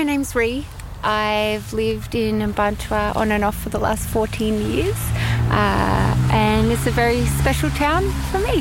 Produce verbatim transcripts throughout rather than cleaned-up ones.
my name's Ree. I've lived in Mparntwe on and off for the last fourteen years, uh, and it's a very special town for me.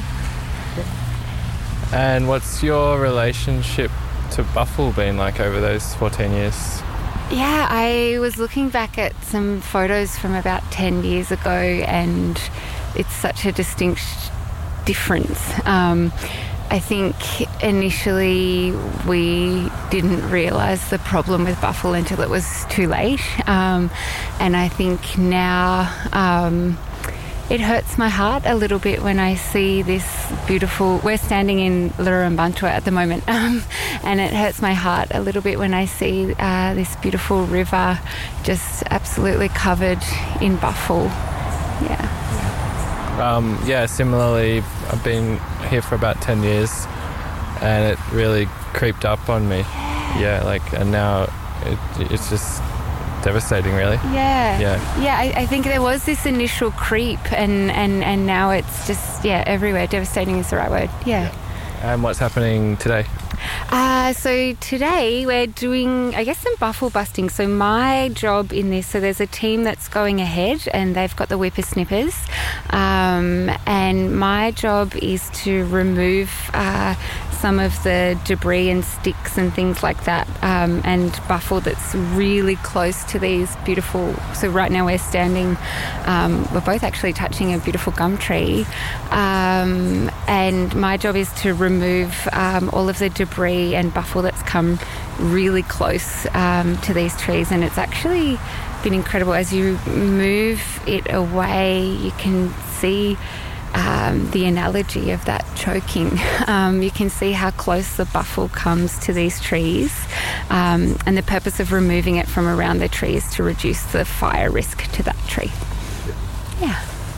And what's your relationship to Buffle been like over those fourteen years? Yeah, I was looking back at some photos from about ten years ago, and it's such a distinct difference. Um, I think initially we didn't realise the problem with Buffle until it was too late, um, and I think now um, it hurts my heart a little bit when I see this beautiful... We're standing in Lurumbantua at the moment, um, and it hurts my heart a little bit when I see uh, this beautiful river just absolutely covered in Buffle. Yeah. Um, yeah, similarly, I've been here for about ten years, and it really creeped up on me. Yeah, like, and now it, it's just devastating, really. Yeah. Yeah. Yeah, I, I think there was this initial creep, and, and, and now it's just, yeah, everywhere. Devastating is the right word. Yeah. yeah. And what's happening today? Uh, so today we're doing, I guess, some Buffle busting. So my job in this, so there's a team that's going ahead and they've got the whippersnippers. Um, and my job is to remove uh, some of the debris and sticks and things like that, um, and Buffle that's really close to these beautiful... So right now we're standing, um, we're both actually touching a beautiful gum tree. Um, and my job is to remove um, all of the debris and Buffle that's come really close um, to these trees, and it's actually been incredible. As you move it away, you can see um, the analogy of that choking. Um, you can see how close the Buffle comes to these trees, um, and the purpose of removing it from around the tree is to reduce the fire risk to that tree. Yeah.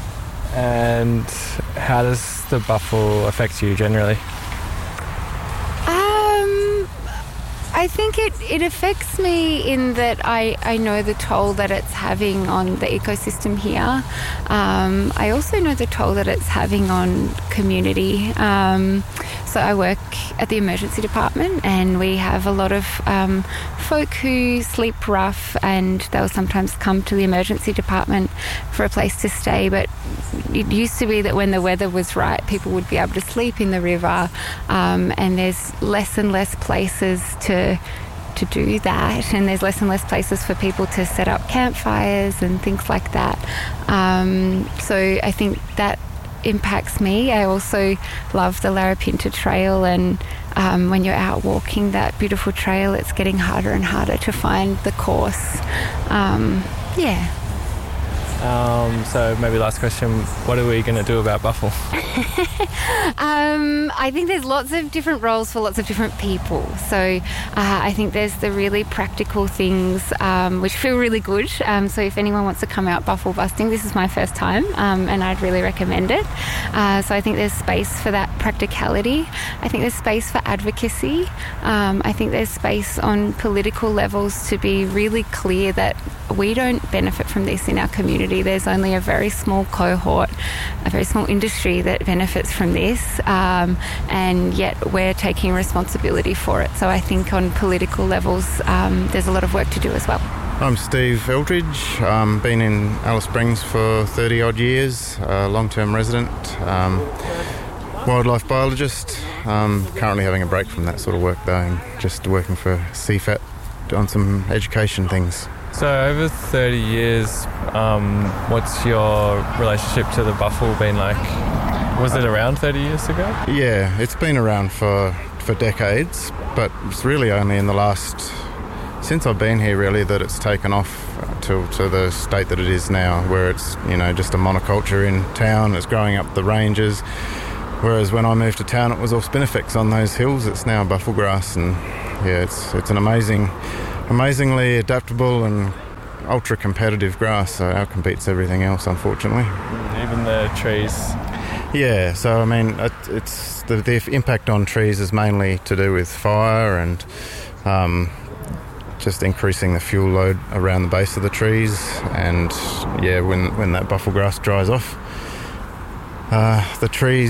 And how does the Buffle affect you generally? I think it, it affects me in that I, I know the toll that it's having on the ecosystem here. Um, I also know the toll that it's having on community. Um, so I work at the emergency department, and we have a lot of um, folk who sleep rough, and they'll sometimes come to the emergency department for a place to stay. But it used to be that when the weather was right, people would be able to sleep in the river, um, and there's less and less places to to do that, and there's less and less places for people to set up campfires and things like that. Um, so I think that impacts me. I also love the Larapinta Trail, and um, when you're out walking that beautiful trail, it's getting harder and harder to find the course. Um, yeah. Um, so maybe last question, what are we going to do about Buffle? um, I think there's lots of different roles for lots of different people. So uh, I think there's the really practical things um, which feel really good. Um, so if anyone wants to come out Buffle busting, this is my first time, um, and I'd really recommend it. Uh, so I think there's space for that practicality. I think there's space for advocacy. Um, I think there's space on political levels to be really clear that we don't benefit from this in our community. There's only a very small cohort, a very small industry that benefits from this, um, and yet we're taking responsibility for it. So I think on political levels, um, there's a lot of work to do as well. I'm Steve Eldridge. Um, been in Alice Springs for thirty odd years, a long-term resident, um, wildlife biologist. Um, currently having a break from that sort of work though, and just working for C FAT on some education things. So over thirty years, um, what's your relationship to the Buffle been like? Was it around thirty years ago? Yeah, it's been around for, for decades, but it's really only in the last, since I've been here really, that it's taken off to, to the state that it is now, where it's, you know, just a monoculture in town, it's growing up the ranges, whereas when I moved to town it was all spinifex on those hills. It's now Buffle grass, and yeah, it's it's an amazing amazingly adaptable and ultra competitive grass, so it outcompetes everything else, unfortunately. Even the trees. Yeah, so I mean, it, it's the, the impact on trees is mainly to do with fire and um, just increasing the fuel load around the base of the trees, and yeah, when when that Buffle grass dries off, uh, the trees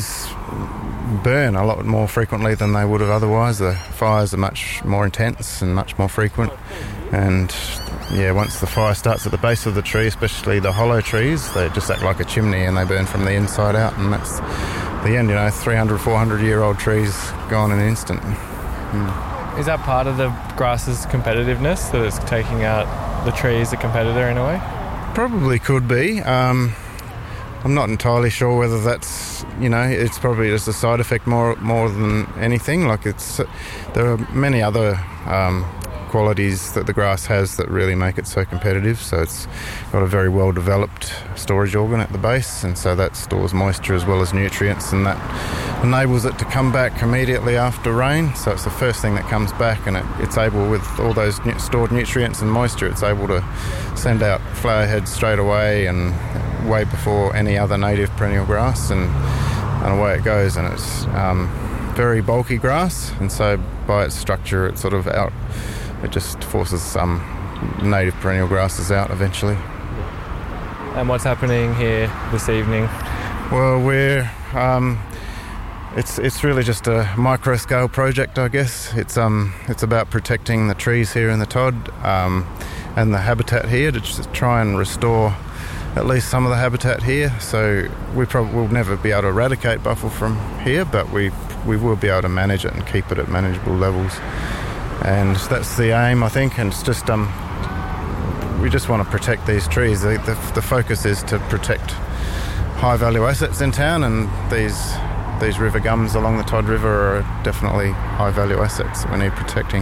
burn a lot more frequently than they would have otherwise. The fires are much more intense and much more frequent. And yeah, once the fire starts at the base of the tree, especially the hollow trees, they just act like a chimney and they burn from the inside out, and that's the end. You know, three hundred, four hundred year old trees gone in an instant. Mm. Is that part of the grass's competitiveness, that it's taking out the tree as a competitor in a way? Probably could be. Um, I'm not entirely sure whether that's, you know, it's probably just a side effect more more than anything. Like it's, there are many other um, qualities that the grass has that really make it so competitive. So it's got a very well developed storage organ at the base, and so that stores moisture as well as nutrients, and that enables it to come back immediately after rain. So it's the first thing that comes back, and it, it's able, with all those nu- stored nutrients and moisture, it's able to send out flower heads straight away and way before any other native perennial grass, and, and away it goes. And it's um, very bulky grass, and so by its structure it sort of out it just forces some native perennial grasses out eventually. And what's happening here this evening? Well, we're um, it's it's really just a micro scale project, I guess. It's um it's about protecting the trees here in the Todd um, and the habitat here, to just try and restore at least some of the habitat here. So we probably will never be able to eradicate buffel from here, but we we will be able to manage it and keep it at manageable levels. And that's the aim, I think. And it's just um we just want to protect these trees. The, the, the focus is to protect high value assets in town, and these these river gums along the Todd River are definitely high value assets that we need protecting.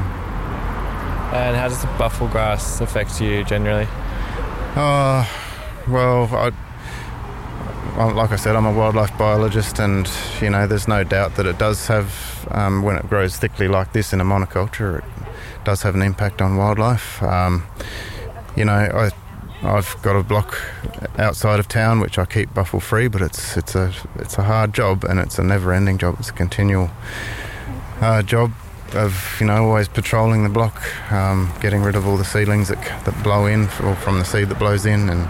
And how does the buffel grass affect you generally? Uh, well, I, well, like I said, I'm a wildlife biologist, and you know, there's no doubt that it does have, um, when it grows thickly like this in a monoculture, it does have an impact on wildlife. Um, you know, I, I've got a block outside of town which I keep buffel free, but it's it's a it's a hard job, and it's a never-ending job. It's a continual uh, job of, you know, always patrolling the block, um, getting rid of all the seedlings that that blow in, or from the seed that blows in, and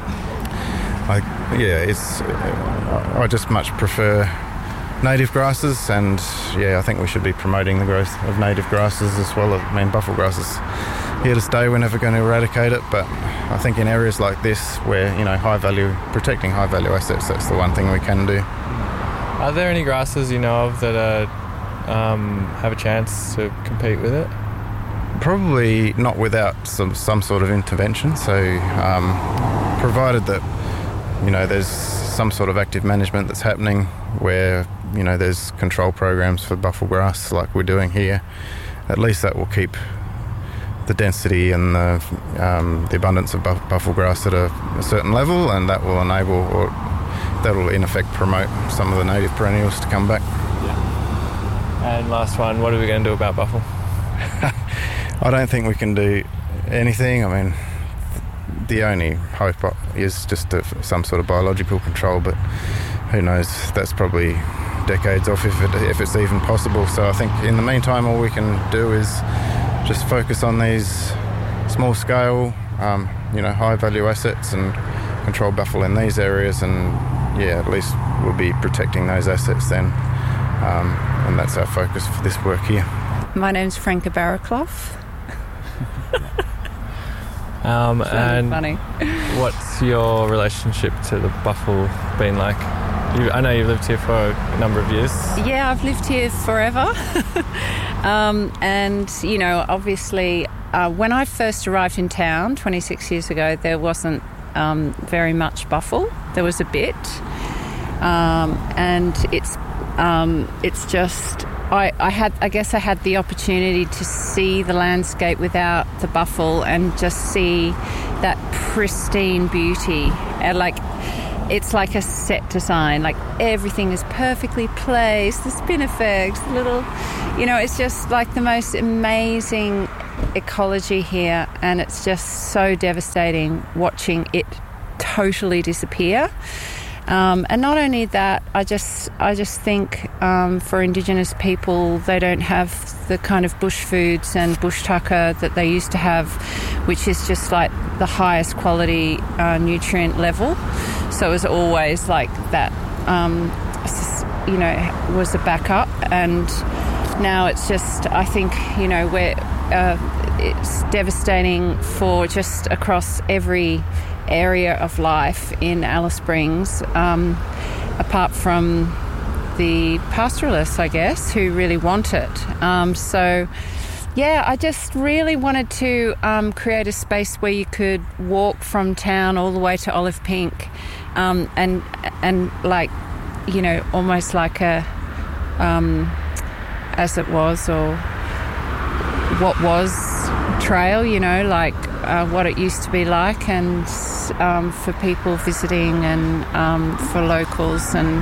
I yeah, it's I just much prefer native grasses, and yeah, I think we should be promoting the growth of native grasses as well. I mean, buffel grass is here to stay. We're never going to eradicate it, but I think in areas like this where, you know, high value, protecting high value assets, that's the one thing we can do. Are there any grasses you know of that are, um, have a chance to compete with it? Probably not without some some sort of intervention. So um, provided that, you know, there's some sort of active management that's happening where, you know, there's control programs for buffel grass like we're doing here, at least that will keep the density and the, um, the abundance of buff- buffel grass at a, a certain level, and that will enable, or that will in effect promote some of the native perennials to come back. Yeah. And last one, what are we going to do about buffel? I don't think we can do anything. I mean, the only hope is just a, some sort of biological control, but who knows, that's probably decades off if, it, if it's even possible. So I think in the meantime all we can do is just focus on these small scale, um, you know, high value assets and control buffel in these areas, and yeah, at least we'll be protecting those assets then, um, and that's our focus for this work here. My name's Franca Barraclough. Um, and funny. What's your relationship to the buffel been like? You, I know you've lived here for a number of years. Yeah, I've lived here forever. um, and, you know, obviously, uh, when I first arrived in town twenty-six years ago, there wasn't um, very much buffel. There was a bit. Um, and it's um, it's just... I, I had, I guess I had the opportunity to see the landscape without the buffel and just see that pristine beauty. And like, it's like a set design. Like everything is perfectly placed. The spinifex, the little, you know, it's just like the most amazing ecology here, and it's just so devastating watching it totally disappear. Um, and not only that, I just I just think um, for Indigenous people, they don't have the kind of bush foods and bush tucker that they used to have, which is just like the highest quality uh, nutrient level. So it was always like that um, you know, was a backup, and now it's just, I think, you know, we're, uh, it's devastating for just across every area of life in Alice Springs, um, apart from the pastoralists, I guess, who really want it. Um, so, yeah, I just really wanted to um, create a space where you could walk from town all the way to Olive Pink, um, and and like, you know, almost like a um, as it was or what was trail, you know, like uh, what it used to be like, and um, for people visiting and um, for locals, and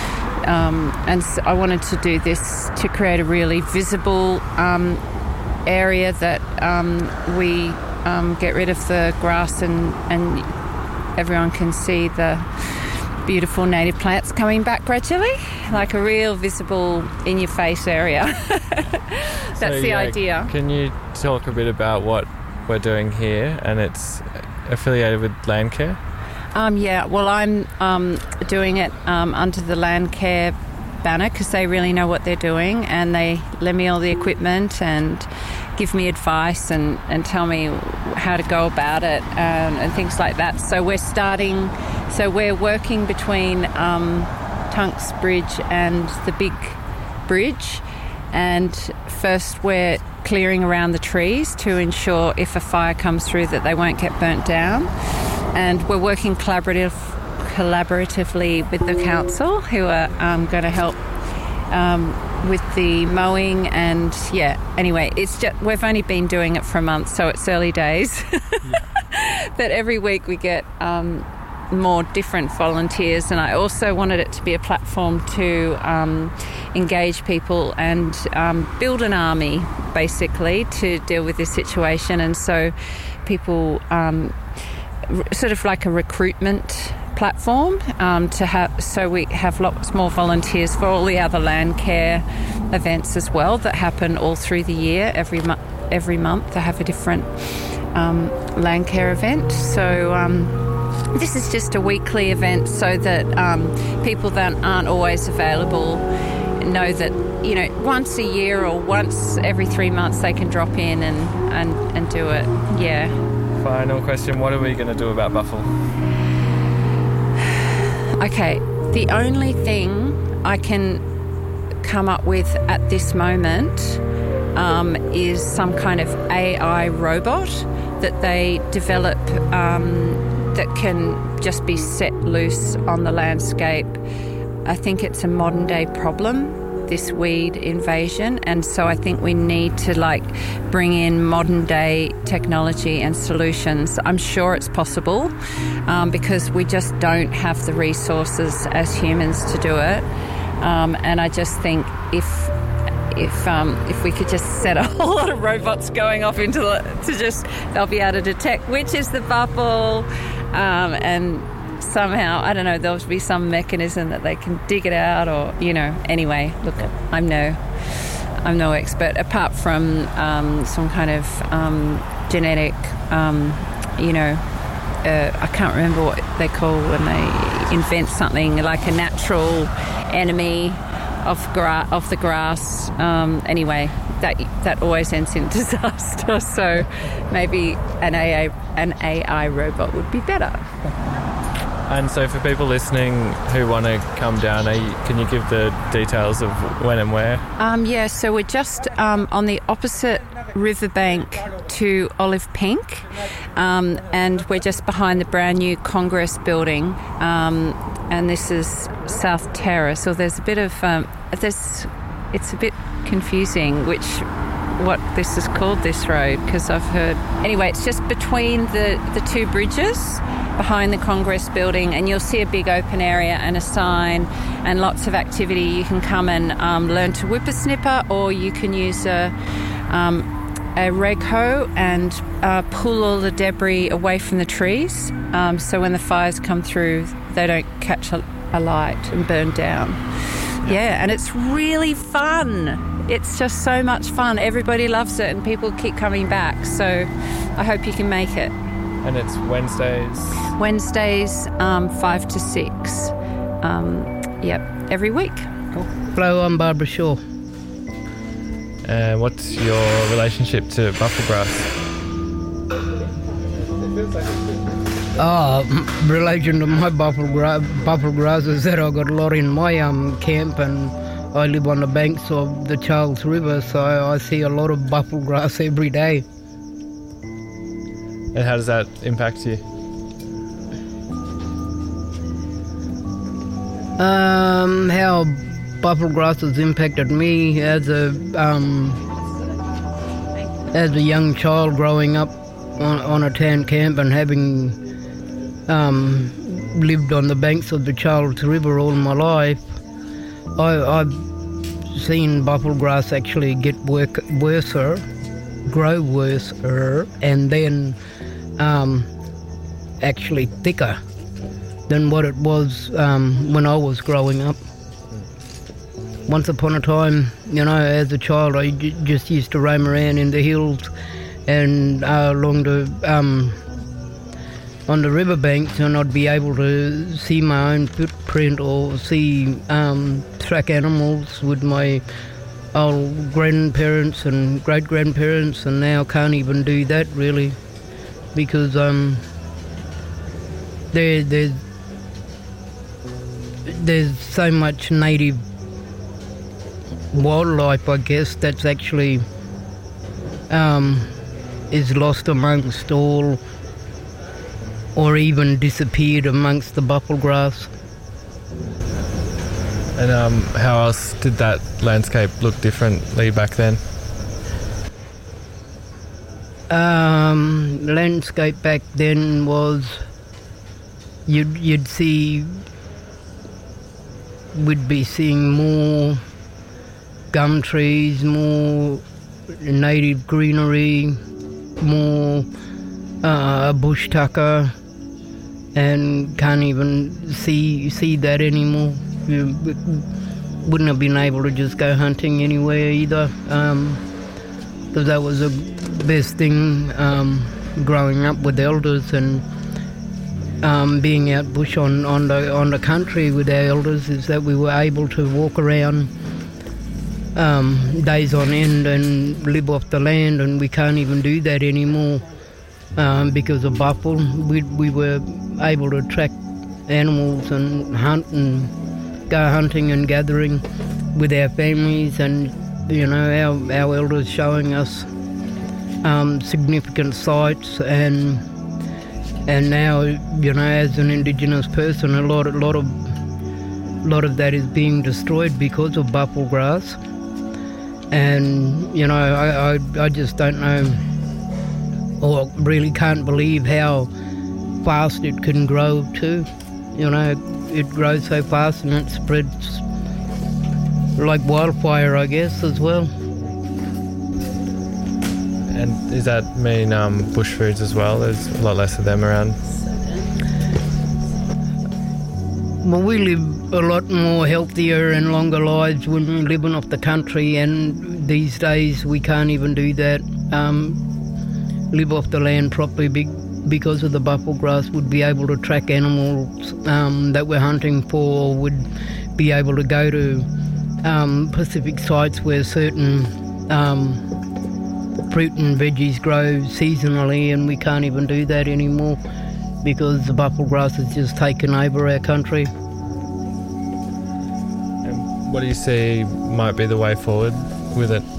um, and so I wanted to do this to create a really visible um, area that um, we um, get rid of the grass, and and everyone can see the beautiful native plants coming back gradually, like a real visible in-your-face area. That's so, the yeah, idea. Can you talk a bit about what we're doing here, and it's affiliated with Landcare? Um, yeah, well, I'm um, doing it um, under the Landcare banner because they really know what they're doing, and they lend me all the equipment and give me advice and, and tell me how to go about it, um, and things like that. So we're starting, so we're working between um, Tunks Bridge and the big bridge, and first we're clearing around the trees to ensure if a fire comes through that they won't get burnt down, and we're working collaborative, collaboratively with the council, who are um, going to help um, with the mowing. And yeah, anyway, it's just, we've only been doing it for a month, so it's early days. Yeah. But every week we get um, more different volunteers, and I also wanted it to be a platform to um, engage people and um, build an army, basically, to deal with this situation. And so people um, sort of like a recruitment platform um, to have, so we have lots more volunteers for all the other Landcare events as well that happen all through the year. Every month, every month they have a different um, Landcare event. So um, this is just a weekly event, so that um, people that aren't always available know that, you know, once a year or once every three months they can drop in and, and, and do it. Yeah. Final question, what are we going to do about Buffle? Okay, the only thing I can come up with at this moment um, is some kind of A I robot that they develop um, that can just be set loose on the landscape. I think it's a modern day problem, this weed invasion, and so I think we need to like bring in modern day technology and solutions. I'm sure it's possible um, because we just don't have the resources as humans to do it, um, and I just think if if um, if we could just set a whole lot of robots going off into the, to just, they'll be able to detect which is the Buffle, um, and somehow, I don't know, there'll be some mechanism that they can dig it out, or, you know, anyway, look, I'm no, I'm no expert, apart from um, some kind of um, genetic, um, you know, uh, I can't remember what they call when they invent something like a natural enemy of, gra- of the grass. Um, anyway, that that always ends in disaster, so maybe an A I, an A I robot would be better. And so for people listening who want to come down, are you, can you give the details of when and where? Um, yeah, so we're just um, on the opposite riverbank to Olive Pink, um, and we're just behind the brand new Congress building, um, and this is South Terrace. So there's a bit of, um, there's, it's a bit confusing which, what this is called, this road, because I've heard, anyway, it's just between the, the two bridges behind the Congress building, and you'll see a big open area and a sign and lots of activity. You can come and um, learn to whippersnipper, or you can use a, um, a rag hoe and uh, pull all the debris away from the trees, um, so when the fires come through they don't catch a, a light and burn down. Yeah, and it's really fun. It's just so much fun. Everybody loves it and people keep coming back, so I hope you can make it. And it's Wednesdays? Wednesdays, um, five to six. Um, yep, every week. Hello, I'm Barbara Shaw. And what's your relationship to buffel grass? Oh, relation to my buffalo, gra- buffalo grass is that I got a lot in my um camp, and I live on the banks of the Charles River, so I see a lot of buffalo grass every day. And how does that impact you? Um, how buffalo grass has impacted me as a um as a young child growing up on, on a town camp and having um lived on the banks of the Charles River all my life. I, I've seen buffalo grass actually get work, worser, grow worser, and then um, actually thicker than what it was um, when I was growing up. Once upon a time, you know, as a child, I j- just used to roam around in the hills and uh, along the um, on the riverbanks, and I'd be able to see my own footprint or see um, track animals with my old grandparents and great-grandparents, and now can't even do that really because um, there, there's, there's so much native wildlife, I guess, that's actually um, is lost amongst all or even disappeared amongst the buffalo grass. And um, how else did that landscape look differently back then? Um, landscape back then was you'd you'd see we'd be seeing more gum trees, more native greenery, more uh, bush tucker, and can't even see see that anymore. You wouldn't have been able to just go hunting anywhere either, um, because that was the best thing um, growing up with elders and um, being out bush on, on the on the country with our elders, is that we were able to walk around um, days on end and live off the land, and we can't even do that anymore um, because of buffalo. We we were able to track animals and hunt and go hunting and gathering with our families, and you know our our elders showing us um, significant sites, and and now you know as an Indigenous person, a lot a lot of lot of that is being destroyed because of buffalo grass, and you know I I, I just don't know, or really can't believe how fast it can grow too. You know, it grows so fast and it spreads like wildfire, I guess, as well. And does that mean um, bush foods as well? There's a lot less of them around. Well, we live a lot more healthier and longer lives when we're living off the country, and these days we can't even do that. Um, live off the land properly big. Because of the buffalo grass, would be able to track animals um, that we're hunting for, would be able to go to um, Pacific sites where certain um, fruit and veggies grow seasonally, and we can't even do that anymore because the buffalo grass has just taken over our country. And what do you see might be the way forward with it?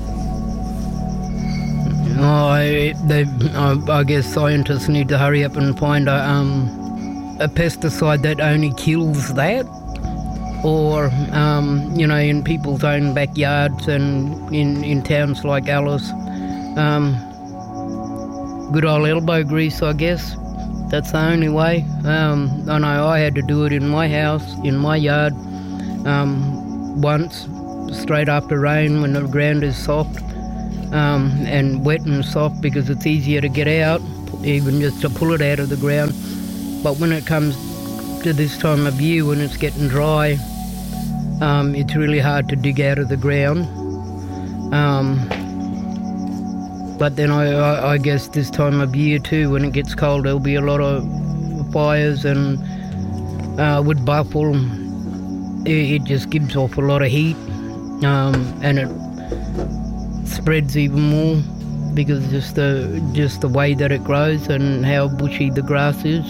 I, they, I, I guess scientists need to hurry up and find a, um, a pesticide that only kills that, or um, you know, in people's own backyards and in, in towns like Alice, um, good old elbow grease, I guess. That's the only way. Um, I know I had to do it in my house, in my yard, um, once, straight after rain when the ground is soft. Um, and wet and soft, because it's easier to get out, even just to pull it out of the ground. But when it comes to this time of year, when it's getting dry, um, it's really hard to dig out of the ground. Um, but then I, I, I guess this time of year too, when it gets cold, there'll be a lot of fires, and uh, with buffalo, it, it just gives off a lot of heat, um, and it spreads even more because just the just the way that it grows and how bushy the grass is.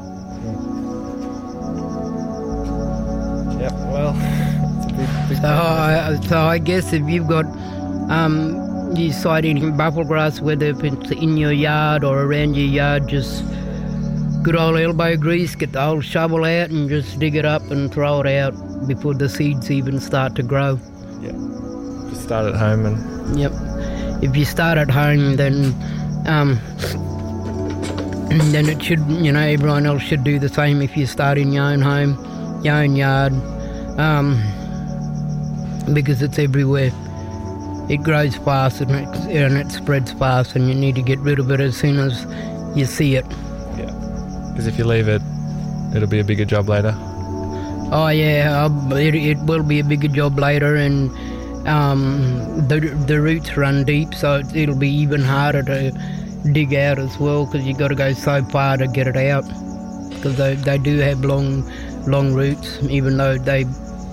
Yep. Well, it's a big, big So I, so I guess if you've got um, you sight any buffalo grass, whether it's in your yard or around your yard, just good old elbow grease, get the old shovel out and just dig it up and throw it out before the seeds even start to grow. Yeah. Just start at home and. Yep. If you start at home, then um, then it should, you know, everyone else should do the same. If you start in your own home, your own yard, um, because it's everywhere. It grows fast and it, and it spreads fast, and you need to get rid of it as soon as you see it. Yeah. Because if you leave it, it'll be a bigger job later. Oh yeah, I'll, it, it will be a bigger job later, and um, the the roots run deep, so it, it'll be even harder to dig out as well, because you got to go so far to get it out, because they they do have long long roots, even though they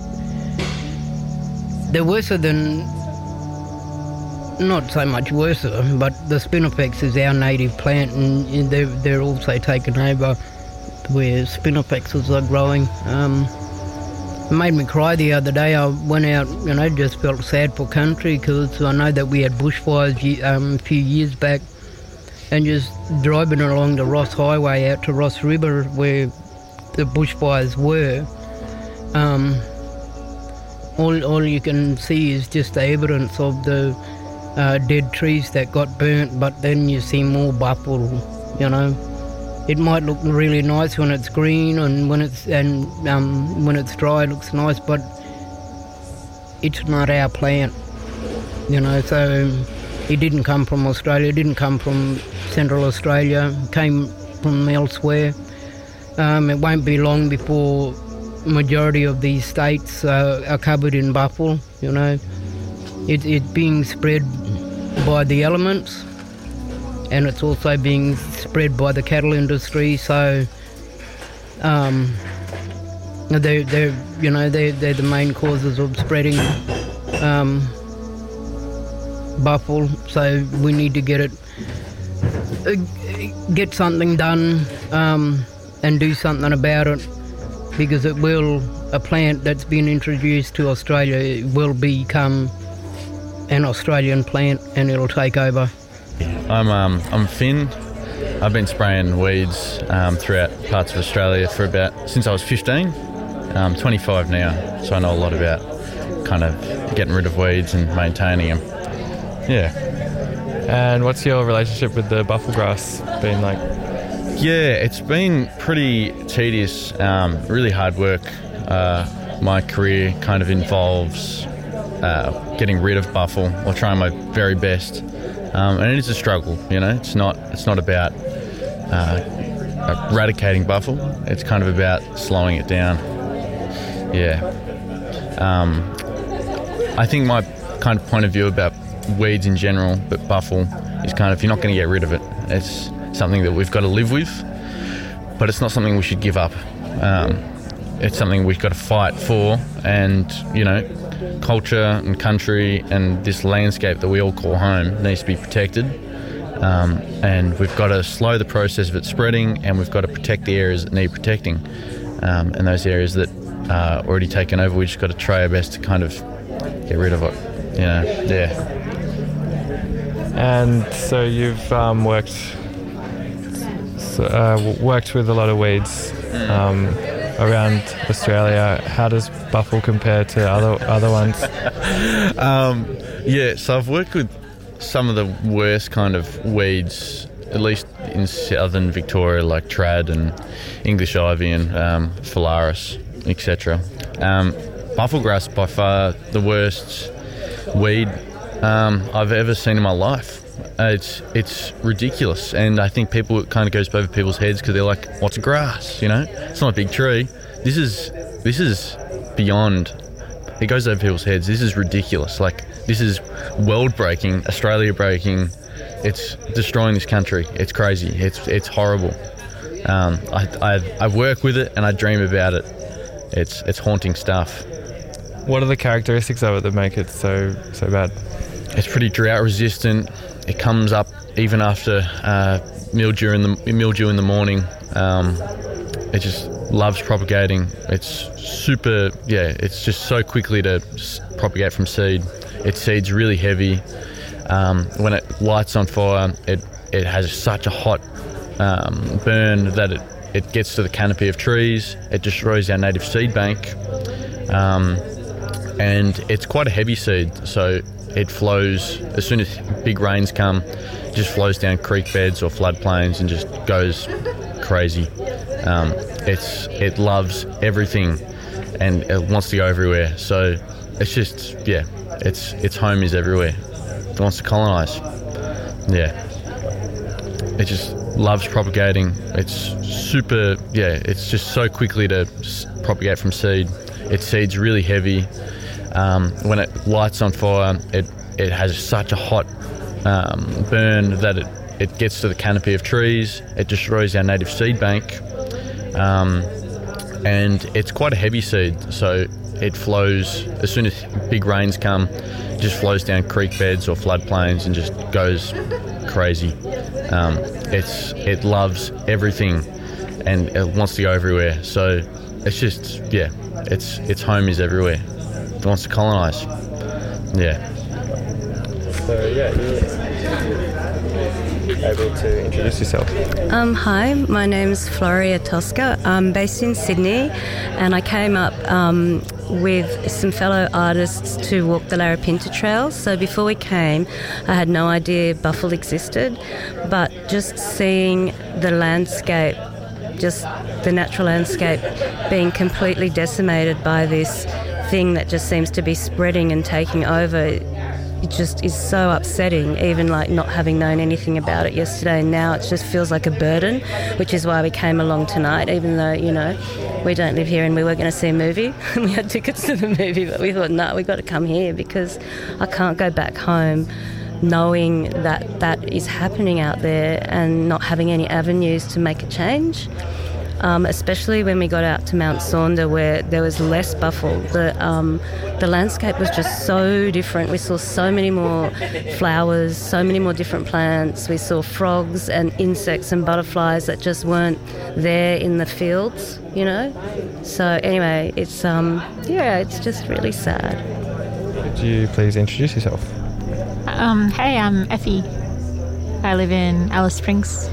they're worse than. Not so much worse, but the Spinifex is our native plant, and they're, they're also taken over where Spinifexes are growing. Um, it made me cry the other day. I went out, you know, just felt sad for country, because I know that we had bushfires um, a few years back, and just driving along the Ross Highway out to Ross River where the bushfires were, um, all, all you can see is just the evidence of the Uh, dead trees that got burnt, but then you see more buffalo, you know. It might look really nice when it's green, and when it's and um, when it's dry it looks nice, but it's not our plant, you know. So it didn't come from Australia, it didn't come from Central Australia, it came from elsewhere. Um, it won't be long before majority of these states uh, are covered in buffalo, you know. It, it's being spread by the elements, and it's also being spread by the cattle industry. So, um, they're, they're you know they're, they're the main causes of spreading um, buffalo. So we need to get it, uh, get something done, um, and do something about it, because it will a plant that's been introduced to Australia it will become an Australian plant, and it'll take over. I'm um, I'm Finn. I've been spraying weeds um, throughout parts of Australia for about since I was fifteen. I'm twenty-five now, so I know a lot about kind of getting rid of weeds and maintaining them. Yeah. And what's your relationship with the buffalo grass been like? Yeah, it's been pretty tedious, um, really hard work. Uh, my career kind of involves Uh, getting rid of buffalo, or trying my very best, um, and it is a struggle. You know, it's not it's not about uh, eradicating buffalo. It's kind of about slowing it down. Yeah. Um, I think my kind of point of view about weeds in general, but buffalo, is kind of you're not going to get rid of it. It's something that we've got to live with, but it's not something we should give up. Um, it's something we've got to fight for, and you know. Culture and country and this landscape that we all call home needs to be protected, um, and we've got to slow the process of it spreading, and we've got to protect the areas that need protecting, um, and those areas that are already taken over, we've just got to try our best to kind of get rid of it. You know, yeah. And so you've um, worked so, uh, worked with a lot of weeds um, around Australia. How does buffalo compare to other other ones? um, yeah, so I've worked with some of the worst kind of weeds, at least in southern Victoria, like trad and English ivy and um, phalaris, et cetera. Um, buffalo grass by far the worst weed um, I've ever seen in my life. Uh, it's it's ridiculous, and I think people it kind of goes over people's heads because they're like, "What's grass?" You know, it's not a big tree. This is this is beyond. It goes over people's heads. This is ridiculous. Like this is world breaking, Australia breaking. It's destroying this country. It's crazy. It's it's horrible. Um, I, I I work with it and I dream about it, it's it's haunting stuff. What are the characteristics of it that make it so so bad? It's pretty drought resistant. It comes up even after uh, mildew in the mildew in the morning. Um, it just loves propagating. It's super, yeah. It's just so quickly to s- propagate from seed. Its seed's really heavy. Um, when it lights on fire, it it has such a hot um, burn that it, it gets to the canopy of trees. It destroys our native seed bank, um, and it's quite a heavy seed. So it flows as soon as big rains come. It just flows down creek beds or floodplains and just goes crazy. Um, it's it loves everything, and it wants to go everywhere. So it's just yeah, its its home is everywhere. It wants to colonise. Yeah. It just loves propagating. It's super, yeah, it's just so quickly to s- propagate from seed. Its seed's really heavy. Um, when it lights on fire, it, it has such a hot um, burn that it, it gets to the canopy of trees. It destroys our native seed bank. Um, and it's quite a heavy seed, so it flows, as soon as big rains come, it just flows down creek beds or floodplains and just goes crazy. Um, it's it loves everything, and it wants to go everywhere. So it's just yeah, its its home is everywhere. It wants to colonise. Yeah. So yeah, you're able to introduce yourself. Um, hi, my name's Floria Tosca. I'm based in Sydney, and I came up um, with some fellow artists to walk the Larapinta Trail. So before we came, I had no idea Buffle existed, but just seeing the landscape, just the natural landscape being completely decimated by this thing that just seems to be spreading and taking over, it just is so upsetting, even like not having known anything about it yesterday. And now it just feels like a burden, which is why we came along tonight, even though, you know, we don't live here and we were going to see a movie. We had tickets to the movie, but we thought, no, nah, we've got to come here because I can't go back home knowing that that is happening out there and not having any avenues to make a change. Um, especially when we got out to Mount Sonder, where there was less buffle. The um, the landscape was just so different. We saw so many more flowers, so many more different plants. We saw frogs and insects and butterflies that just weren't there in the fields, you know. So anyway, it's um, yeah, it's just really sad. Could you please introduce yourself? Um, hey, I'm Effie. I live in Alice Springs.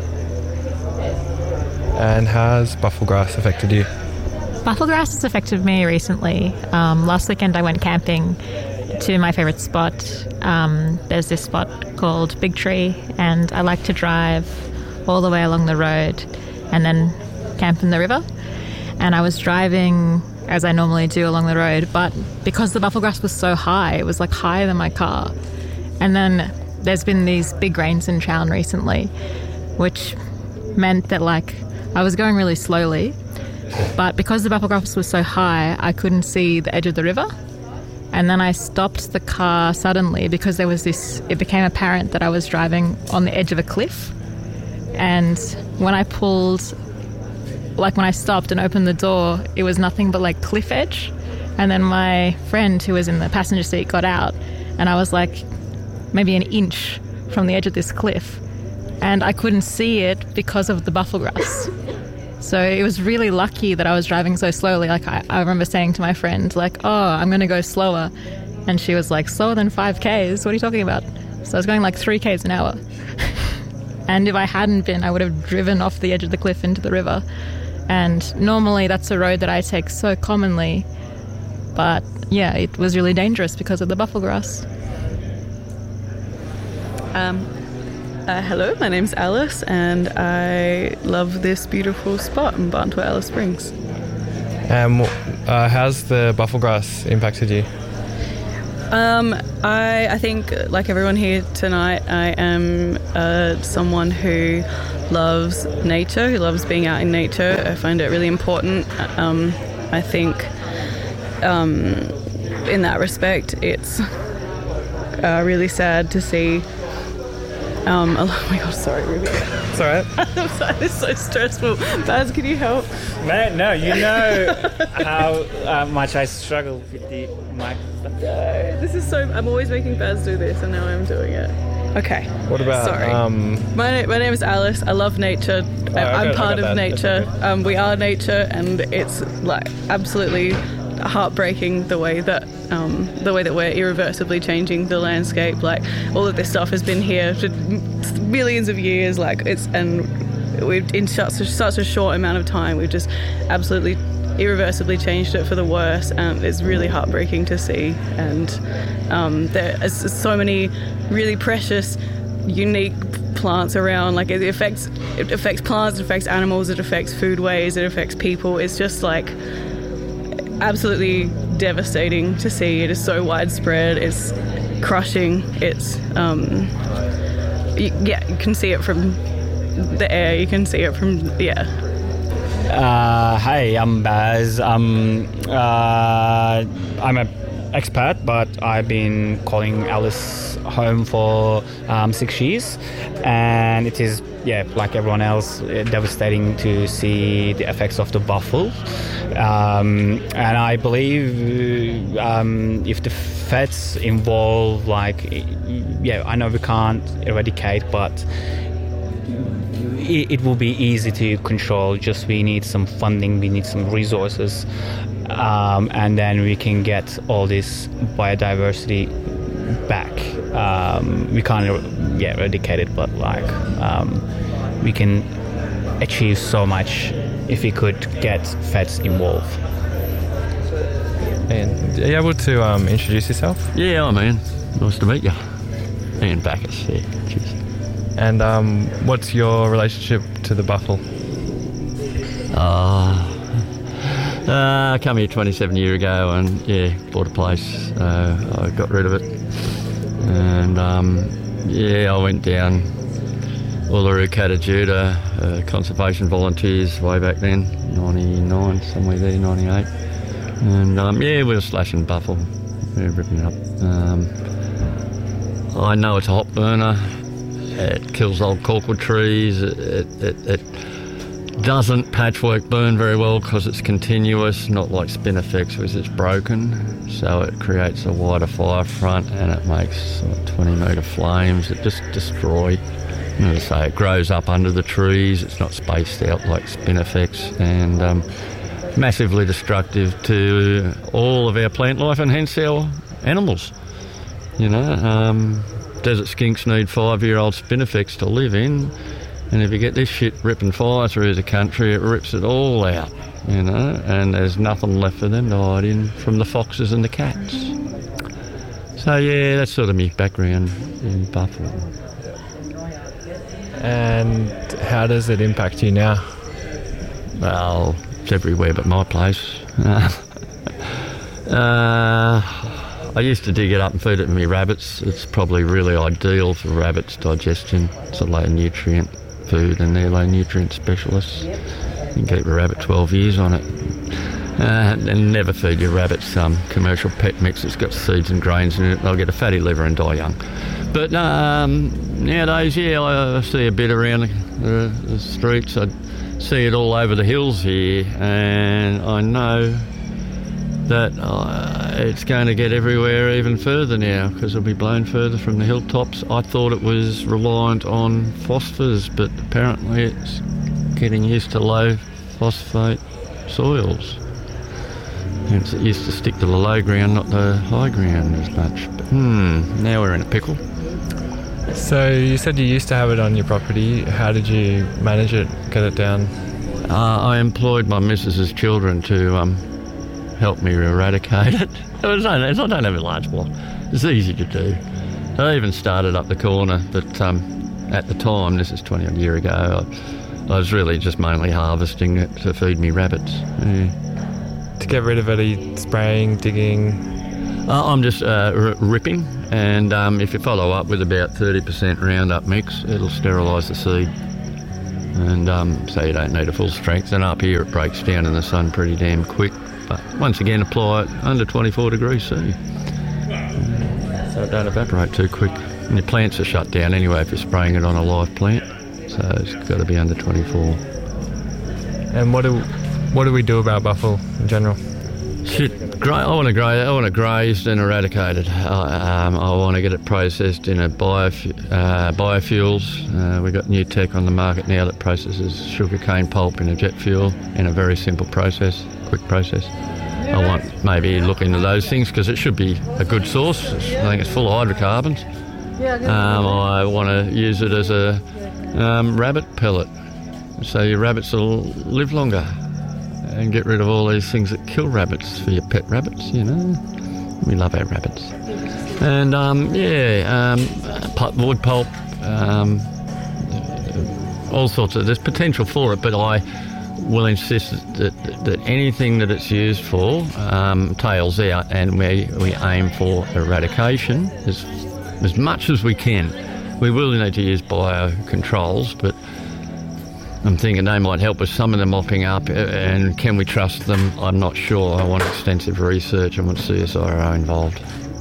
And how has bufflegrass affected you? Bufflegrass has affected me recently. Um, last weekend I went camping to my favourite spot. Um, there's this spot called Big Tree, and I like to drive all the way along the road and then camp in the river. And I was driving as I normally do along the road, but because the bufflegrass was so high, it was like higher than my car. And then there's been these big rains in town recently, which meant that like I was going really slowly, but because the bufflegrass was so high, I couldn't see the edge of the river. And then I stopped the car suddenly because there was this, it became apparent that I was driving on the edge of a cliff. And when I pulled, like when I stopped and opened the door, it was nothing but like cliff edge. And then my friend who was in the passenger seat got out, and I was like maybe an inch from the edge of this cliff. And I couldn't see it because of the bufflegrass. So it was really lucky that I was driving so slowly. Like I, I remember saying to my friend, like, oh, I'm going to go slower. And she was like, slower than five kays? What are you talking about? So I was going like three kays an hour. And if I hadn't been, I would have driven off the edge of the cliff into the river. And normally that's a road that I take so commonly. But yeah, it was really dangerous because of the bufflegrass. Um. Uh, hello, my name's Alice, and I love this beautiful spot in Barntua, Alice Springs. Um, uh, how's the bufflegrass impacted you? Um, I, I think, like everyone here tonight, I am uh, someone who loves nature, who loves being out in nature. I find it really important. Um, I think um, in that respect, it's uh, really sad to see Um, oh my God, sorry, Ruby. It's all right. I'm sorry, this is so stressful. Baz, can you help? Man, no, you know how uh, much I struggle with the mic. No, this is so... I'm always making Baz do this, and now I'm doing it. Okay. What about... Sorry. Um, my, my name is Alice. I love nature. Oh, I, I'm got, part of that. nature. Um, we are nature, and it's like absolutely heartbreaking the way that um, the way that we're irreversibly changing the landscape. Like all of this stuff has been here for millions of years. Like it's and we've in such a, such a short amount of time, we've just absolutely irreversibly changed it for the worse, and it's really heartbreaking to see. And um, there's so many really precious, unique plants around. Like it affects it affects plants, it affects animals, it affects foodways, it affects people. It's just like absolutely devastating to see. It is so widespread. It's crushing. It's um, you, yeah, you can see it from the air. You can see it from yeah. Uh, hi, I'm Baz. Um, uh, I'm an expat, but I've been calling Alice home for um, six years, and it is, yeah, like everyone else, devastating to see the effects of the buffalo. Um, and I believe um, if the feds involve, like, yeah, I know we can't eradicate, but it will be easy to control. Just we need some funding, we need some resources, um, and then we can get all this biodiversity back. Um, we can't, yeah, eradicate it, but like um, we can achieve so much if we could get feds involved. And are you able to um, introduce yourself? Yeah, I'm Ian. Nice to meet you. Ian Backus. Yeah, cheers. And um, what's your relationship to the buffalo? Uh, uh, I came here twenty-seven years ago and, yeah, bought a place. Uh, I got rid of it. And, um, yeah, I went down Uluru Kata Judah, uh, conservation volunteers way back then, ninety-nine, somewhere there, ninety-eight. And, um, yeah, we were slashing buffalo. We were ripping it up. Um, I know it's a hot burner. It kills old corkwood trees. It, it, it, it doesn't patchwork burn very well because it's continuous, not like spinifex, which is broken. So it creates a wider fire front and it makes like, twenty metre flames. It just destroys. And as I say, it grows up under the trees. It's not spaced out like spinifex, and um, massively destructive to all of our plant life and hence our animals. You know. Um, Desert skinks need five-year-old spinifex to live in, and if you get this shit ripping fire through the country, it rips it all out, you know, and there's nothing left for them to hide in from the foxes and the cats. So yeah, that's sort of my background in buffalo. And how does it impact you now? Well, it's everywhere but my place. uh... I used to dig it up and feed it to my rabbits. It's probably really ideal for rabbits' digestion. It's a low nutrient food and they're low nutrient specialists. You can keep a rabbit twelve years on it. Uh, and never feed your rabbits um, commercial pet mix that's got seeds and grains in it. They'll get a fatty liver and die young. But um, nowadays, yeah, I see a bit around the, the streets. I see it all over the hills here, and I know that uh, it's going to get everywhere even further now because it'll be blown further from the hilltops. I thought it was reliant on phosphors, but apparently it's getting used to low phosphate soils. Hence it used to stick to the low ground, not the high ground as much. But hmm, now we're in a pickle. So you said you used to have it on your property. How did you manage it, get it down? Uh, I employed my missus's children to um, help me eradicate it. It was only, I don't have a large block. It's easy to do. I even started up the corner, but um, at the time, this is twenty odd year ago, I, I was really just mainly harvesting it to feed me rabbits. Yeah. To get rid of it, are you spraying, digging? Uh, I'm just uh, r- ripping, and um, if you follow up with about thirty percent Roundup mix, it'll sterilise the seed. And um, so you don't need a full strength. And up here it breaks down in the sun pretty damn quick. But once again, apply it under twenty-four degrees C. So it don't evaporate too quick. And your plants are shut down anyway if you're spraying it on a live plant, so it's got to be under twenty-four. And what do what do we do about buffle in general? Shit, gra- I want to graze. I want it grazed and eradicated. I, um, I want to get it processed in a biofu- uh, biofuels. Uh, we've got new tech on the market now that processes sugarcane pulp in a jet fuel in a very simple process, quick process. I want maybe look into those things because it should be a good source. I think it's full of hydrocarbons. Um, I want to use it as a um, rabbit pellet, so your rabbits will live longer. And get rid of all these things that kill rabbits for your pet rabbits, you know. We love our rabbits. And, um, yeah, um, wood pulp, um, all sorts of... There's potential for it, but I will insist that, that, that anything that it's used for um, tails out, and we, we aim for eradication as, as much as we can. We will need to use biocontrols, but... I'm thinking they might help with some of them mopping up, and can we trust them? I'm not sure. I want extensive research. I want C S I R O involved.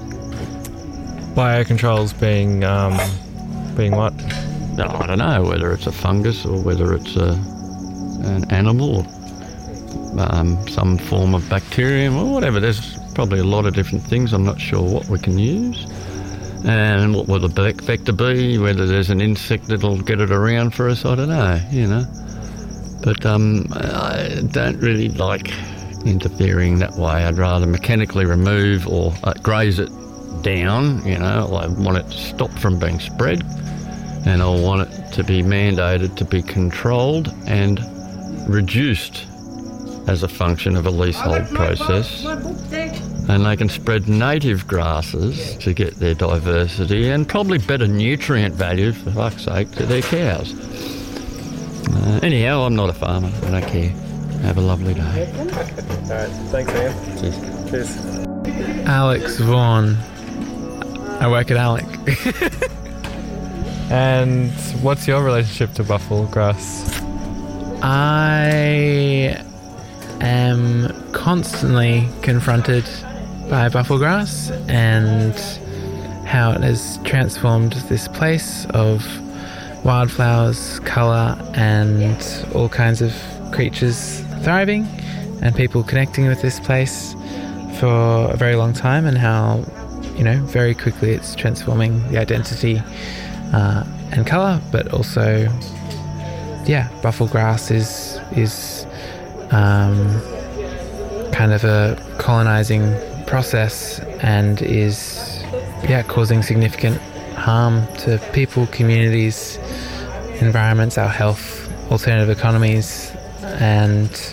Biocontrols being um, being what? No, I don't know, whether it's a fungus or whether it's a, an animal or um, some form of bacterium or whatever. There's probably a lot of different things. I'm not sure what we can use. And what will the vector be? Whether there's an insect that'll get it around for us, I don't know, you know. But um, I don't really like interfering that way. I'd rather mechanically remove or uh, graze it down, you know. I want it to stop from being spread, and I want it to be mandated to be controlled and reduced as a function of a leasehold process. And they can spread native grasses to get their diversity and probably better nutrient value, for fuck's sake, to their cows. Uh, anyhow, I'm not a farmer. I don't care. Have a lovely day. All right, thanks, Ian. Cheers. Cheers. Alex Vaughan. I work at Alec. And what's your relationship to buffalo grass? I am constantly confronted by buffalo grass and how it has transformed this place of wildflowers, colour, and all kinds of creatures thriving and people connecting with this place for a very long time, and how, you know, very quickly it's transforming the identity uh, and colour, but also, yeah, buffalo grass is is um, kind of a colonising process and is, yeah, causing significant harm to people, communities, environments, our health, alternative economies, and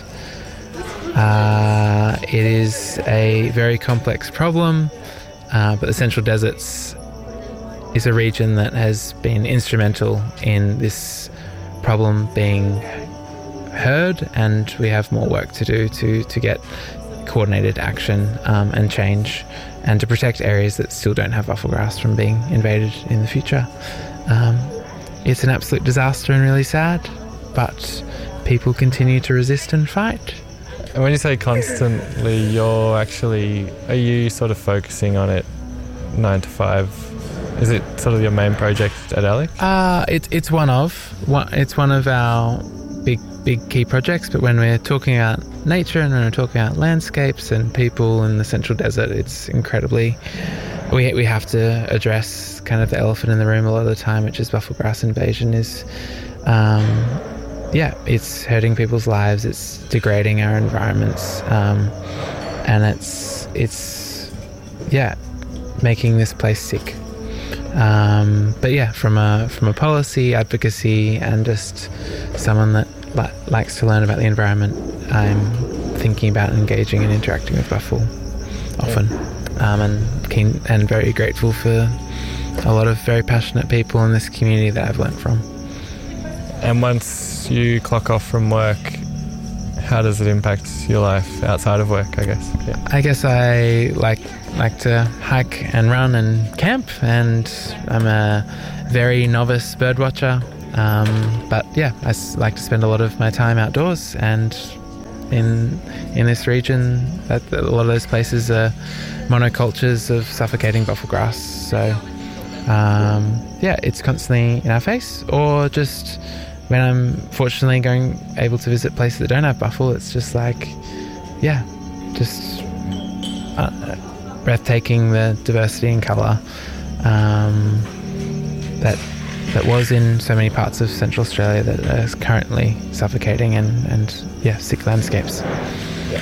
uh, it is a very complex problem, uh, but the Central Deserts is a region that has been instrumental in this problem being heard, and we have more work to do to, to get coordinated action um, and change, and to protect areas that still don't have buffalo grass from being invaded in the future. Um, it's an absolute disaster and really sad, but people continue to resist and fight. And when you say constantly, you're actually, are you sort of focusing on it nine to five? Is it sort of your main project at Alec? Uh, it, it's one of, one, it's one of our big, big key projects, but when we're talking about nature and when we're talking about landscapes and people in the Central Desert, it's incredibly, we we have to address kind of the elephant in the room a lot of the time, which is buffalo grass invasion is, um, yeah, it's hurting people's lives, it's degrading our environments, um, and it's, it's, yeah, making this place sick. Um, but yeah, from a from a policy, advocacy, and just someone that li- likes to learn about the environment, I'm thinking about engaging and interacting with buffalo often, um, and keen and very grateful for a lot of very passionate people in this community that I've learnt from. And once you clock off from work, how does it impact your life outside of work, I guess? Yeah. I guess I like like to hike and run and camp, and I'm a very novice bird watcher. Um, but yeah, I s- like to spend a lot of my time outdoors, and in in this region, that, a lot of those places are monocultures of suffocating buffalo grass. So um, yeah, it's constantly in our face. Or just when I'm fortunately going able to visit places that don't have buffle, it's just like, yeah, just uh, breathtaking, the diversity and colour um, that that was in so many parts of Central Australia that is currently suffocating and, and yeah, sick landscapes. Yeah.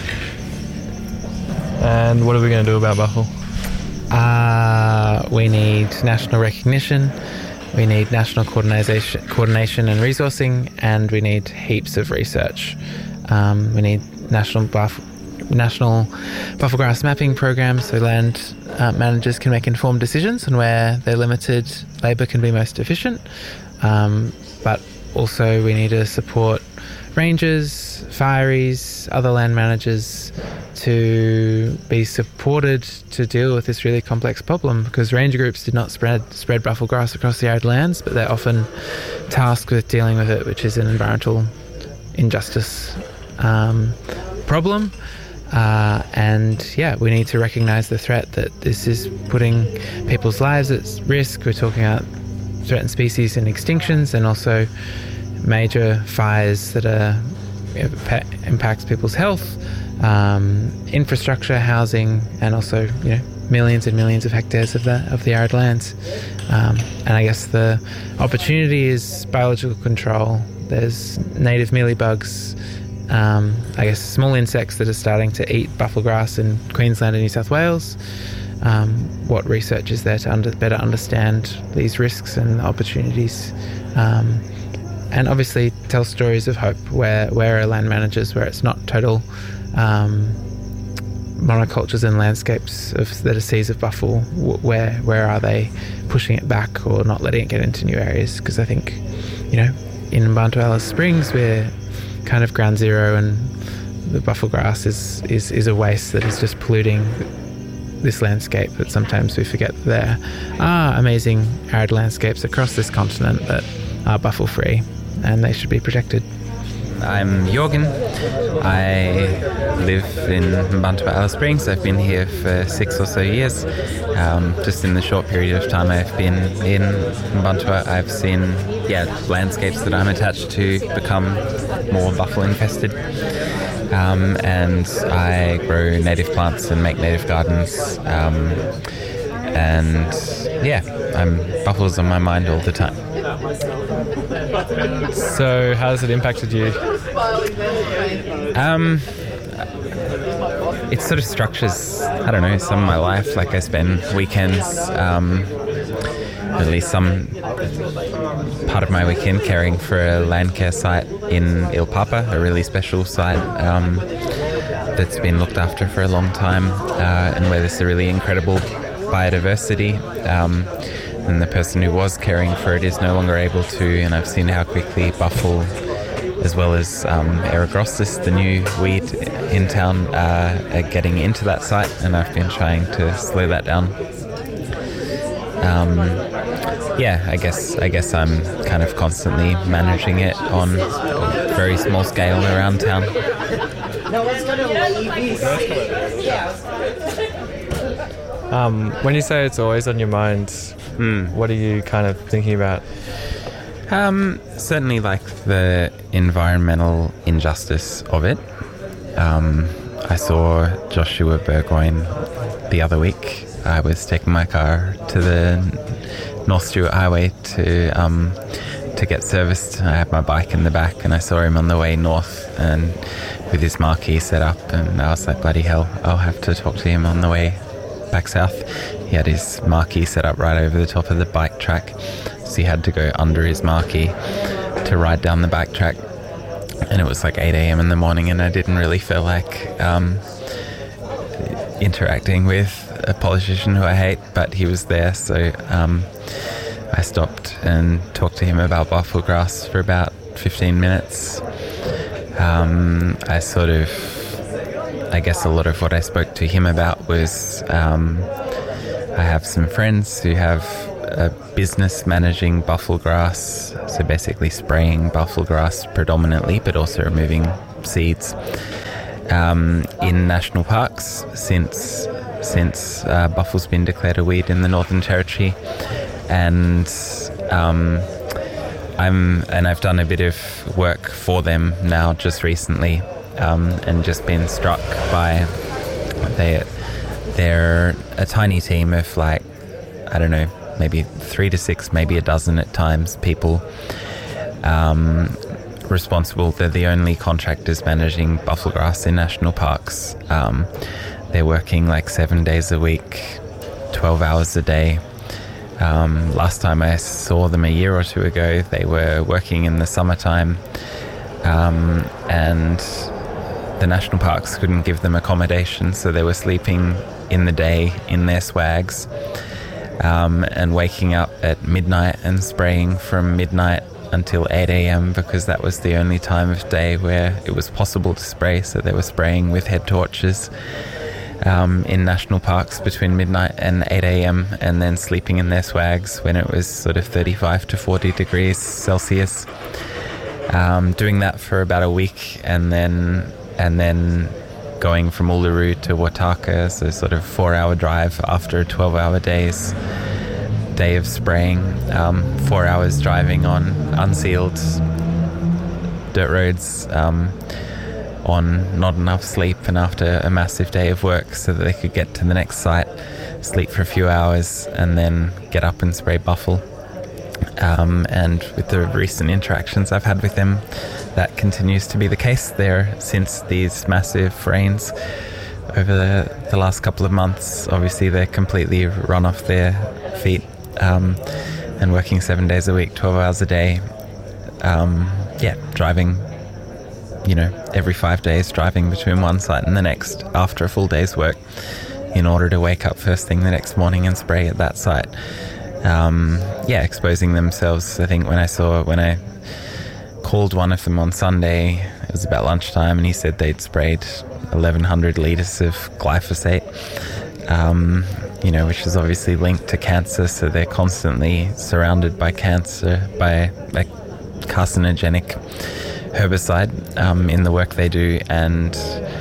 And what are we going to do about buffle? Uh, we need national recognition, we need national coordination, coordination and resourcing, and we need heaps of research. Um, we need national buff, national buffle grass mapping programs so land uh, managers can make informed decisions on where their limited labour can be most efficient. Um, but also we need to support rangers, fireys, other land managers to be supported to deal with this really complex problem, because ranger groups did not spread spread buffle grass across the arid lands, but they're often tasked with dealing with it, which is an environmental injustice um, problem. Uh, and yeah, we need to recognise the threat that this is putting people's lives at risk. We're talking about threatened species and extinctions, and also major fires that are impacts people's health, um, infrastructure, housing, and also, you know, millions and millions of hectares of the of the arid lands. Um, and I guess the opportunity is biological control. There's native mealybugs, um, I guess small insects that are starting to eat buffle grass in Queensland and New South Wales. Um, what research is there to under, better understand these risks and opportunities? Um, and obviously tell stories of hope where, where are land managers, where it's not total um, monocultures and landscapes of, that are seas of buffle, where where are they pushing it back or not letting it get into new areas? Because I think, you know, in Bantu Alice Springs we're kind of ground zero, and the buffle grass is, is, is a waste that is just polluting this landscape, that sometimes we forget that there are amazing arid landscapes across this continent that are buffle free, and they should be protected. I'm Jorgen. I live in Bantu Alice Springs. I've been here for six or so years. Um, just in the short period of time I've been in Bantu, I've seen yeah landscapes that I'm attached to become more buffle infested. Um, and I grow native plants and make native gardens. Um, and yeah, I'm buffles on my mind all the time. So how has it impacted you? Um, it sort of structures, I don't know, some of my life. Like I spend weekends, um, at least some part of my weekend caring for a land care site in Il Papa, a really special site um, that's been looked after for a long time, uh, and where there's a really incredible biodiversity. Um, and the person who was caring for it is no longer able to, and I've seen how quickly buffle, as well as um, Eragrostis, the new weed in town, uh, are getting into that site, and I've been trying to slow that down. Um, yeah, I guess I guess I'm kind of constantly managing it on a very small scale around town. Um, when you say it's always on your mind, mm. what are you kind of thinking about? Um, certainly like the environmental injustice of it. Um, I saw Joshua Burgoyne the other week. I was taking my car to the North Stewart Highway to um, to get serviced. I had my bike in the back, and I saw him on the way north and with his marquee set up, and I was like, bloody hell, I'll have to talk to him on the way back south. He had his marquee set up right over the top of the bike track, so he had to go under his marquee to ride down the bike track, and it was like eight a.m. in the morning, and I didn't really feel like um, interacting with a politician who I hate, but he was there, so um, I stopped and talked to him about buffle grass for about fifteen minutes. Um, I sort of, I guess a lot of what I spoke to him about was um, I have some friends who have a business managing buffle grass, so basically spraying buffle grass predominantly, but also removing seeds um, in national parks since since uh, buffle's been declared a weed in the Northern Territory. and um, I'm and I've done a bit of work for them now just recently, um, and just been struck by they they're a tiny team of like I don't know maybe three to six, maybe a dozen at times people. Um, responsible. They're the only contractors managing buffel grass in national parks. Um, they're working like seven days a week, twelve hours a day. Um, last time I saw them a year or two ago, they were working in the summertime, um, and the national parks couldn't give them accommodation, so they were sleeping in the day in their swags, um, and waking up at midnight and spraying from midnight until eight a.m. because that was the only time of day where it was possible to spray, so they were spraying with head torches um, in national parks between midnight and eight a.m. and then sleeping in their swags when it was sort of thirty-five to forty degrees Celsius. Um, doing that for about a week, and then and then going from Uluru to Wataka, so sort of four-hour drive after twelve-hour days. Day of spraying, um, four hours driving on unsealed dirt roads, um, on not enough sleep, and after a massive day of work so that they could get to the next site, sleep for a few hours, and then get up and spray buffel. Um, and with the recent interactions I've had with them, that continues to be the case there since these massive rains over the, the last couple of months. Obviously they're completely run off their feet, um, and working seven days a week, twelve hours a day. Um, yeah, driving, you know, every five days, driving between one site and the next after a full day's work in order to wake up first thing the next morning and spray at that site. Um, yeah, exposing themselves. I think when I saw, when I called one of them on Sunday, it was about lunchtime, and he said they'd sprayed eleven hundred litres of glyphosate, um, you know, which is obviously linked to cancer, so they're constantly surrounded by cancer, by a carcinogenic herbicide um, in the work they do, and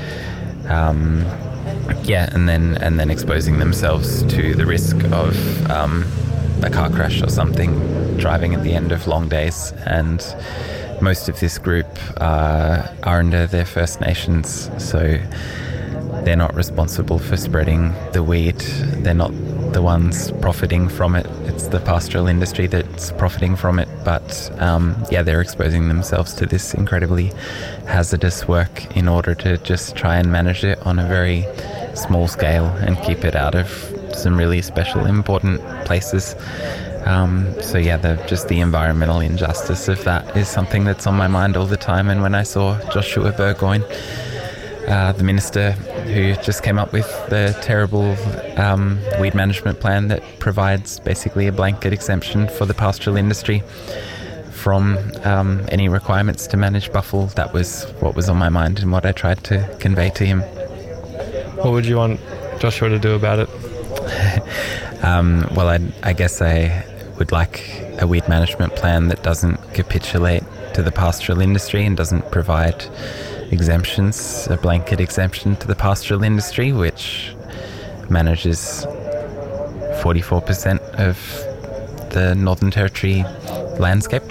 um, yeah, and then and then exposing themselves to the risk of um, a car crash or something, driving at the end of long days. And most of this group uh, are under their First Nations, so they're not responsible for spreading the weed. They're not the ones profiting from it. It's the pastoral industry that's profiting from it. But um, yeah, they're exposing themselves to this incredibly hazardous work in order to just try and manage it on a very small scale and keep it out of some really special, important places. Um, so yeah, the, just the environmental injustice of that is something that's on my mind all the time. And when I saw Joshua Burgoyne, uh, the minister who just came up with the terrible um, weed management plan that provides basically a blanket exemption for the pastoral industry from um, any requirements to manage buffel, that was what was on my mind and what I tried to convey to him. What would you want Joshua to do about it? um, well, I, I guess I would like a weed management plan that doesn't capitulate to the pastoral industry and doesn't provide exemptions, a blanket exemption to the pastoral industry, which manages forty-four percent of the Northern Territory landscape.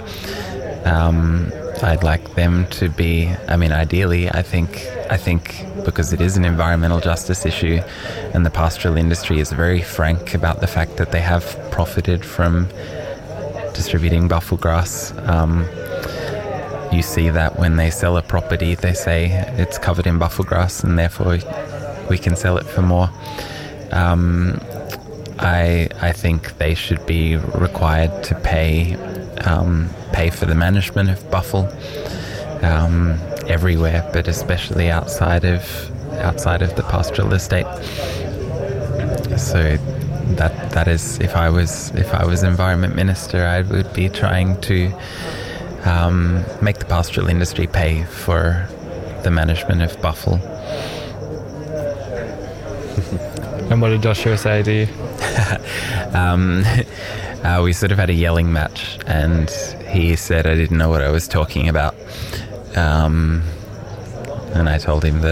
Um, I'd like them to be, I mean, ideally, I think, I think because it is an environmental justice issue and the pastoral industry is very frank about the fact that they have profited from distributing buffel grass. Um, you see that when they sell a property, they say it's covered in buffel grass and therefore we can sell it for more. Um, I, I think they should be required to pay um, pay for the management of buffel um, everywhere, but especially outside of outside of the pastoral estate. So that that is, if I was if I was Environment Minister, I would be trying to um, make the pastoral industry pay for the management of buffel. And what did Joshua say to you? um, uh, we sort of had a yelling match, and he said I didn't know what I was talking about. Um, and I told him that